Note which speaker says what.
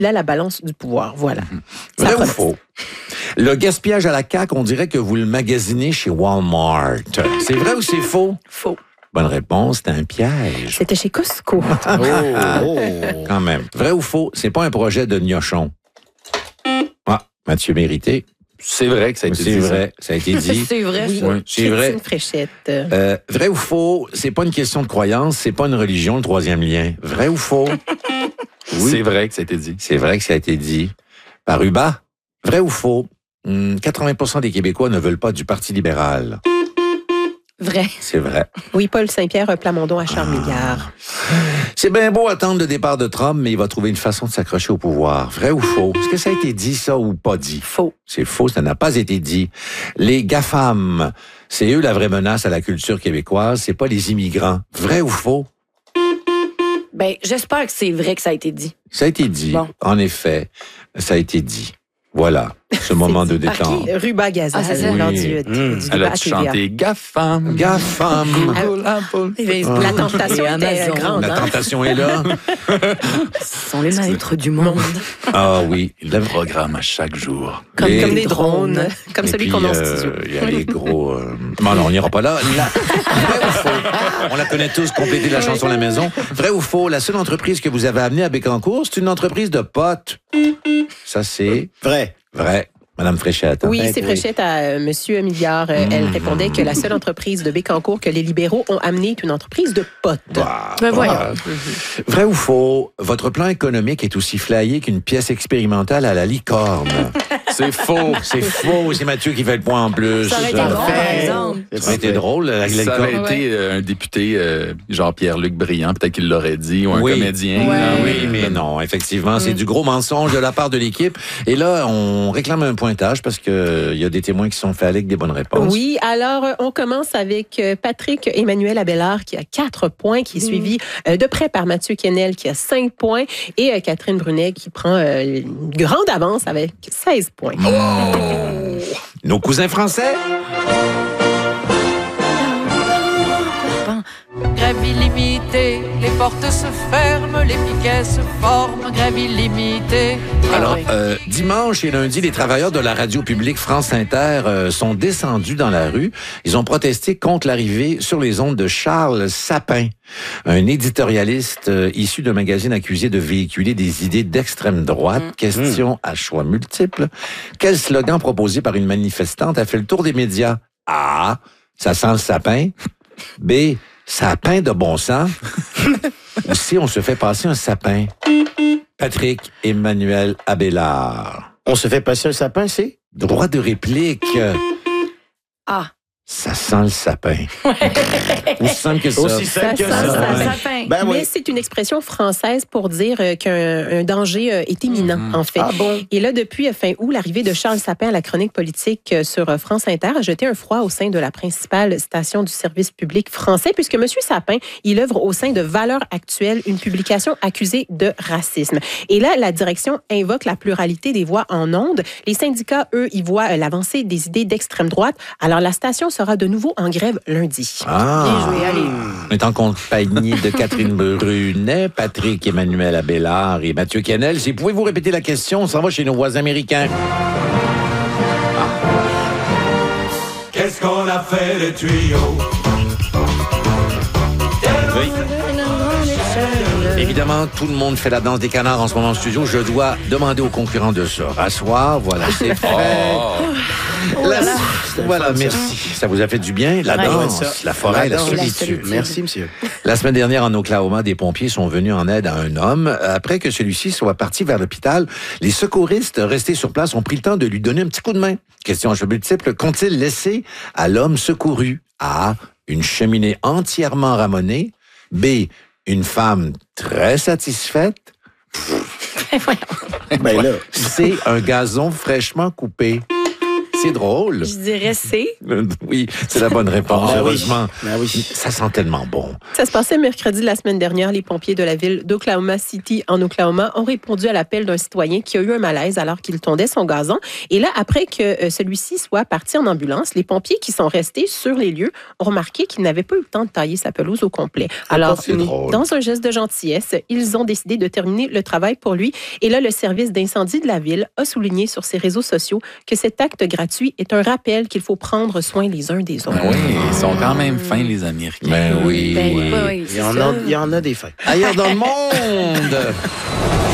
Speaker 1: Il a la balance du pouvoir. Voilà.
Speaker 2: Vrai ou faux? Le gaspillage à la CAQ, on dirait que vous le magasinez chez Walmart. C'est vrai ou c'est faux?
Speaker 1: Faux.
Speaker 2: Bonne réponse, c'était un piège.
Speaker 1: C'était chez Costco.
Speaker 2: Quand même. Vrai ou faux? C'est pas un projet de gnochon. Ah, Mathieu Mérité.
Speaker 3: C'est vrai que ça a été dit.
Speaker 2: C'est vrai, ça a été dit.
Speaker 4: C'est vrai, ça.
Speaker 2: Oui, c'est vrai.
Speaker 1: Une fréchette.
Speaker 2: Vrai ou faux? C'est pas une question de croyance, c'est pas une religion, le troisième lien. Vrai ou faux? Oui.
Speaker 3: C'est vrai que ça a été dit.
Speaker 2: C'est vrai que ça a été dit. Par Uba, vrai ou faux? 80% des Québécois ne veulent pas du Parti libéral.
Speaker 4: Vrai.
Speaker 2: C'est vrai.
Speaker 1: Oui, Paul Saint-Pierre Plamondon à Charles-Milliard.
Speaker 2: C'est bien beau attendre le départ de Trump, mais il va trouver une façon de s'accrocher au pouvoir. Vrai ou faux? Est-ce que ça a été dit, ça, ou pas dit?
Speaker 1: Faux.
Speaker 2: C'est faux, ça n'a pas été dit. Les GAFAM, c'est eux la vraie menace à la culture québécoise, c'est pas les immigrants. Vrai ou faux?
Speaker 4: Ben, j'espère que c'est vrai que ça a été dit.
Speaker 2: Ça a été dit.
Speaker 4: Bon.
Speaker 2: En effet, ça a été dit. Voilà, ce moment de
Speaker 1: Par
Speaker 2: détente.
Speaker 1: qui? Ruba Gazal,
Speaker 4: Ah, c'est ça.
Speaker 1: lors
Speaker 2: Oui.
Speaker 1: du
Speaker 3: Elle
Speaker 1: débat
Speaker 3: a
Speaker 1: à TVA.
Speaker 3: chanté GAFAM.
Speaker 2: GAFAM.
Speaker 1: La tentation
Speaker 4: Et
Speaker 1: était
Speaker 4: Amazon.
Speaker 1: grande.
Speaker 2: La
Speaker 1: hein?
Speaker 2: tentation est là.
Speaker 4: Ce sont les maîtres du monde.
Speaker 2: Ah oui.
Speaker 3: Le programme à chaque jour.
Speaker 1: Comme
Speaker 2: Les
Speaker 1: des drones. Comme
Speaker 2: Et
Speaker 1: celui
Speaker 2: puis,
Speaker 1: qu'on a en studio.
Speaker 2: il y a les gros... Bon, non, on n'ira pas là. Vrai ou faux? On la connaît tous, compléter la chanson à la maison. Vrai ou faux? La seule entreprise que vous avez amenée à Bécancour, c'est une entreprise de potes. Ça, c'est...
Speaker 5: Vrai.
Speaker 2: Vrai. Madame Fréchette.
Speaker 1: Oui,
Speaker 5: Ben
Speaker 1: c'est
Speaker 5: oui.
Speaker 1: Fréchette à Monsieur Milliard. Elle répondait que la seule entreprise de Bécancour que les libéraux ont amenée est une entreprise de potes.
Speaker 2: Bah,
Speaker 4: Ben voyons.
Speaker 2: bah. Vrai ou faux? Votre plan économique est aussi flyé qu'une pièce expérimentale à la licorne.
Speaker 3: C'est faux.
Speaker 2: C'est faux. C'est Mathieu qui fait le point en plus.
Speaker 4: Ça aurait été bon, par exemple.
Speaker 2: Ça aurait été drôle, la
Speaker 3: Ça aurait
Speaker 2: licorne.
Speaker 3: été un député, genre Pierre-Luc Briand, peut-être qu'il l'aurait dit, ou un
Speaker 2: Oui.
Speaker 3: comédien.
Speaker 4: Ouais.
Speaker 2: Ah oui, mais non, effectivement, c'est du gros mensonge de la part de l'équipe. Et là, on réclame un pointage parce que il y a des témoins qui sont faits avec des bonnes réponses.
Speaker 1: Oui, alors on commence avec Patrick Emmanuel Abélard qui a 4 points, qui est suivi de près par Mathieu Kennel qui a 5 points et Catherine Brunet qui prend une grande avance avec 16 points.
Speaker 2: Nos cousins français?
Speaker 6: Grève illimitée, les portes se ferment, les piquets se forment, grève illimitée.
Speaker 2: Alors, dimanche et lundi, les travailleurs de la radio publique France Inter sont descendus dans la rue. Ils ont protesté contre l'arrivée sur les ondes de Charles Sapin, un éditorialiste issu d'un magazine accusé de véhiculer des idées d'extrême droite. Question à choix multiples. Quel slogan proposé par une manifestante a fait le tour des médias? A. Ça sent le sapin. B. Ça a peint de bon sens. Ou C. On se fait passer un sapin. Patrick Emmanuel Abélard.
Speaker 5: On se fait passer un sapin, c'est?
Speaker 2: Droit de réplique.
Speaker 4: Ah.
Speaker 2: Ça sent le sapin. Aussi simple que ça.
Speaker 5: Aussi simple que
Speaker 1: Ça
Speaker 5: ça.
Speaker 1: sent le
Speaker 5: Ouais.
Speaker 4: sapin.
Speaker 5: Ben oui.
Speaker 1: Mais c'est une expression française pour dire qu'un danger est imminent, en fait.
Speaker 5: Ah bon?
Speaker 1: Et là, depuis fin août, l'arrivée de Charles Sapin à la chronique politique sur France Inter a jeté un froid au sein de la principale station du service public français, puisque M. Sapin, il œuvre au sein de Valeurs Actuelles, une publication accusée de racisme. Et là, la direction invoque la pluralité des voix en ondes. Les syndicats, eux, y voient l'avancée des idées d'extrême droite. Alors, la station sera de nouveau en grève lundi.
Speaker 2: Ah.
Speaker 4: Bien joué, allez.
Speaker 2: On est en compagnie de Catherine Brunet, Patrick Emmanuel Abélard et Mathieu Kennel. Si pouvez-vous répéter la question, on s'en va chez nos voisins américains.
Speaker 7: Qu'est-ce qu'on a fait les tuyaux?
Speaker 2: Évidemment, tout le monde fait la danse des canards en ce moment en studio. Je dois demander aux concurrents de se rasseoir. Voilà, c'est fait. Voilà, merci. Ça vous a fait du bien? La danse, la forêt, la solitude.
Speaker 5: Merci, monsieur.
Speaker 2: La semaine dernière, en Oklahoma, des pompiers sont venus en aide à un homme. Après que celui-ci soit parti vers l'hôpital, les secouristes restés sur place ont pris le temps de lui donner un petit coup de main. Question à choix multiple, qu'ont-ils laissé à l'homme secouru? A. Une cheminée entièrement ramonée. B. Une femme très satisfaite.
Speaker 5: Ben là.
Speaker 2: C. Un gazon fraîchement coupé. C'est drôle.
Speaker 4: Je dirais C.
Speaker 2: Oui, c'est la bonne réponse, heureusement.
Speaker 5: Ben oui.
Speaker 2: Ça sent tellement bon.
Speaker 1: Ça se passait mercredi de la semaine dernière. Les pompiers de la ville d'Oklahoma City, en Oklahoma, ont répondu à l'appel d'un citoyen qui a eu un malaise alors qu'il tondait son gazon. Et là, après que celui-ci soit parti en ambulance, les pompiers qui sont restés sur les lieux ont remarqué qu'il n'avait pas eu le temps de tailler sa pelouse au complet. Alors,
Speaker 2: c'est drôle.
Speaker 1: dans un geste de gentillesse, ils ont décidé de terminer le travail pour lui. Et là, le service d'incendie de la ville a souligné sur ses réseaux sociaux que cet acte gratuit est un rappel qu'il faut prendre soin les uns des autres.
Speaker 3: Oui, ils sont quand même fins, les Américains.
Speaker 2: Ben oui.
Speaker 4: Ben, oui,
Speaker 5: Il y en a des fins.
Speaker 2: Ailleurs dans le monde.